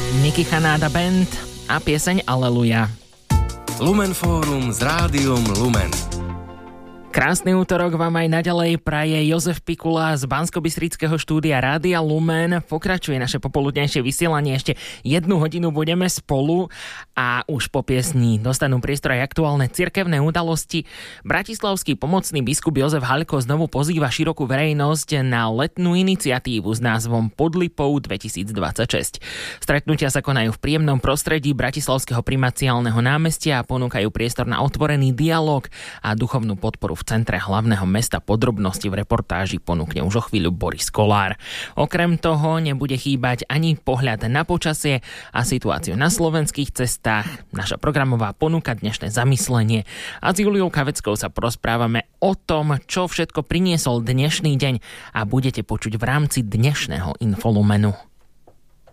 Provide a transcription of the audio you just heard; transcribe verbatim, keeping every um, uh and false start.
Niky Hanáda Band a pieseň Aleluja. Lumen Fórum s Rádiom Lumen. Krásny útorok vám aj naďalej praje Jozef Pikula z Banskobystrického štúdia Rádia Lumen. Pokračuje naše popoludnejšie vysielanie, ešte jednu hodinu budeme spolu a už po piesni dostanú priestor aj aktuálne cirkevné udalosti. Bratislavský pomocný biskup Jozef Haľko znovu pozýva širokú verejnosť na letnú iniciatívu s názvom Pod Lipou dvetisícdvadsaťšesť. Stretnutia sa konajú v príjemnom prostredí Bratislavského primaciálneho námestia a ponúkajú priestor na otvorený dialog a duchovnú podporu v centre hlavného mesta. Podrobnosti v reportáži ponúkne už o chvíľu Boris Kolár. Okrem toho nebude chýbať ani pohľad na počasie a situáciu na slovenských cestách, naša programová ponuka, dnešné zamyslenie a s Juliou Kaveckou sa porozprávame o tom, čo všetko priniesol dnešný deň a budete počuť v rámci dnešného Infolumenu.